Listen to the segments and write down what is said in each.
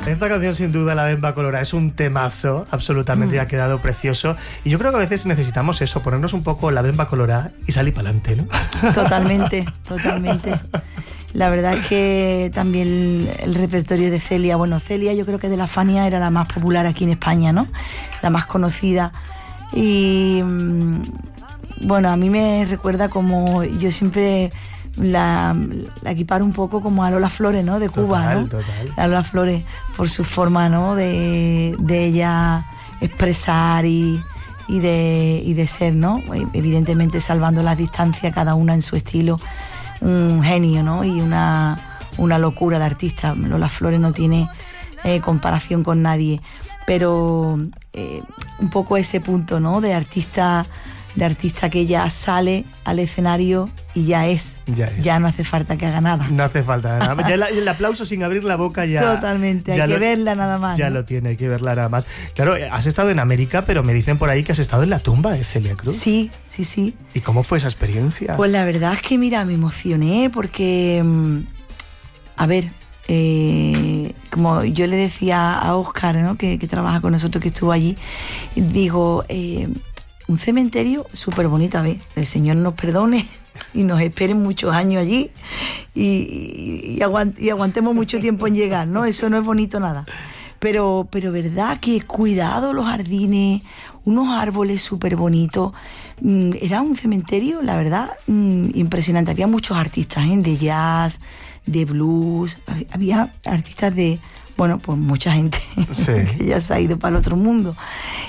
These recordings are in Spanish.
Esta canción sin duda, La Bemba Colorá, es un temazo, absolutamente, ha quedado precioso. Y yo creo que a veces necesitamos eso, ponernos un poco la Bemba Colorá y salir para adelante, ¿no? Totalmente. La verdad es que también el repertorio de Celia, bueno, Celia yo creo que de la Fania era la más popular aquí en España, ¿no? La más conocida. Y bueno, a mí me recuerda como yo siempre la equiparo un poco como a Lola Flores, ¿no? De Cuba, ¿no? Total. A Lola Flores, por su forma, ¿no? De ella expresar y de ser, ¿no? Evidentemente salvando las distancias, cada una en su estilo, un genio, ¿no? Y una locura de artista. Lola Flores no tiene comparación con nadie, pero un poco ese punto, ¿no? De artista que ya sale al escenario y ya es. Ya no hace falta que haga nada. No hace falta nada. Ya el aplauso sin abrir la boca ya... Totalmente, hay que verla nada más. Ya, ¿no? Lo tiene, hay que verla nada más. Claro, has estado en América, pero me dicen por ahí que has estado en la tumba de Celia Cruz. Sí. ¿Y cómo fue esa experiencia? Pues la verdad es que, mira, me emocioné porque... A ver... como yo le decía a Óscar, ¿no? que trabaja con nosotros, que estuvo allí, digo... un cementerio súper bonito, a ver, el Señor nos perdone y nos espere muchos años allí y aguantemos mucho tiempo en llegar, ¿no? Eso no es bonito nada. Pero verdad que cuidado los jardines, unos árboles súper bonitos. Era un cementerio, la verdad, impresionante. Había muchos artistas, de jazz, de blues, había artistas de... Bueno, pues mucha gente que ya se ha ido para el otro mundo.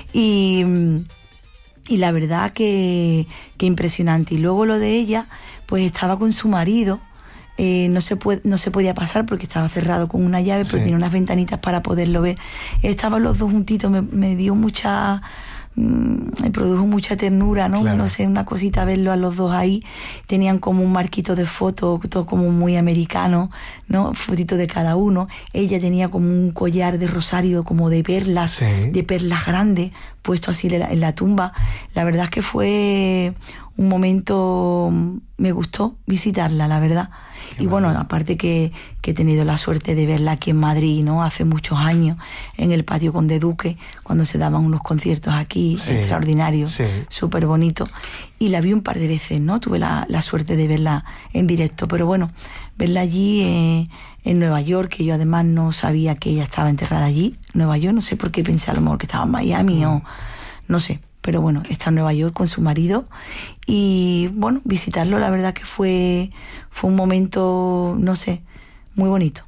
Y la verdad que impresionante. Y luego lo de ella, pues estaba con su marido, no se podía pasar porque estaba cerrado con una llave, pero tenía unas ventanitas para poderlo ver. Estaban los dos juntitos, me dio mucha... me produjo mucha ternura, ¿no? Claro. No sé, una cosita verlo a los dos ahí. Tenían como un marquito de fotos, todo como muy americano, ¿no? Fotito de cada uno. Ella tenía como un collar de rosario, como de perlas grandes, puesto así en la tumba. La verdad es que fue un momento... Me gustó visitarla, la verdad. Qué y bueno, aparte que he tenido la suerte de verla aquí en Madrid, ¿no? Hace muchos años, en el patio Conde Duque, cuando se daban unos conciertos aquí extraordinarios, súper bonitos. Y la vi un par de veces, ¿no? Tuve la suerte de verla en directo. Pero bueno, verla allí en Nueva York, que yo además no sabía que ella estaba enterrada allí. Nueva York, no sé por qué pensé a lo mejor que estaba en Miami o no sé. Pero bueno, está en Nueva York con su marido y bueno, visitarlo la verdad que fue un momento, no sé, muy bonito.